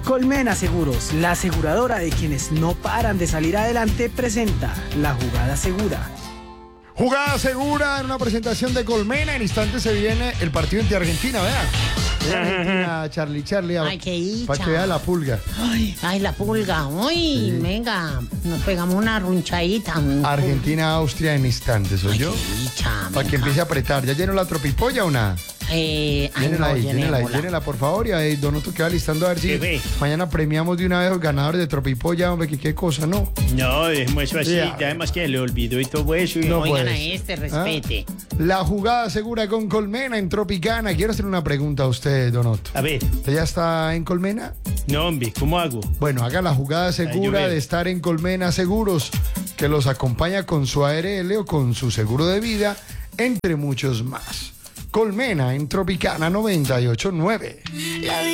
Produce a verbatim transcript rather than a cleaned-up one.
Colmena Seguros, la aseguradora de quienes no paran de salir adelante, presenta La Jugada Segura. Jugada segura en una presentación de Colmena. En instantes se viene el partido entre Argentina, vean. Argentina, Charlie, Charlie. Ay, qué dicha. Para que vea la pulga. Ay, ay, la pulga. Uy, sí. Venga, nos pegamos una runchadita. Argentina, Austria en instantes, ¿soy yo? Qué dicha. Para que empiece a apretar. ¿Ya llenó la tropipolla o nada? Eh, llénela ay, ahí, no, llénela ahí, llénela por favor. Y ahí Donoto queda listando a ver si Bebé. mañana premiamos de una vez los ganadores de tropipolla, hombre, que qué cosa, ¿no? No, dejemos eso así, Ya. ya además que le olvidó y todo eso. No Oigan puedes. a este, respete. ¿Ah? La jugada segura con Colmena en Tropicana. Quiero hacer una pregunta a usted, Donoto. A ver, ¿Usted ya está en Colmena? no, hombre, ¿cómo hago? Bueno, haga la jugada segura veo. de estar en Colmena Seguros, que los acompaña con su A R L o con su seguro de vida, entre muchos más. Colmena en Tropicana noventa y ocho punto nueve.